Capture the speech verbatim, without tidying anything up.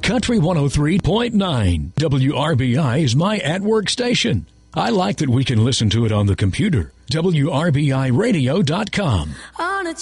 Country one oh three point nine. W R B I is my at-work station. I like that we can listen to it on the computer. W R B I radio dot com. On a